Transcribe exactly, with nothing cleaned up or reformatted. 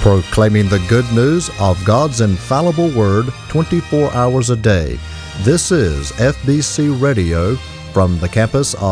proclaiming the good news of God's infallible Word twenty-four hours a day. This is F B C Radio from the campus of